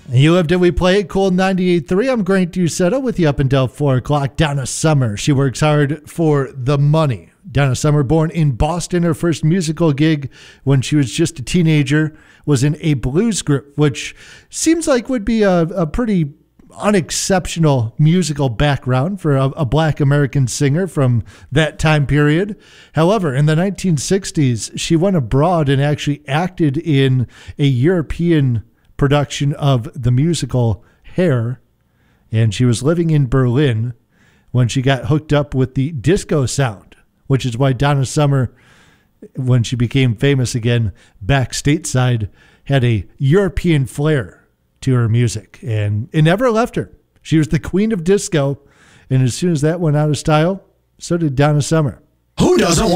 You lived it, we play it. Cool 98.3. I'm Grant Ducetto with you up until 4 o'clock. Donna Summer. She works hard for the money. Donna Summer, born in Boston, her first musical gig when she was just a teenager was in a blues group, which seems like would be a pretty unexceptional musical background for a black American singer from that time period. However, in the 1960s, she went abroad and actually acted in a European production of the musical Hair, and she was living in Berlin when she got hooked up with the disco sound, which is why Donna Summer, when she became famous again back stateside, had a European flair to her music, and it never left her. She was the queen of disco, and as soon as that went out of style, so did Donna Summer. Who doesn't want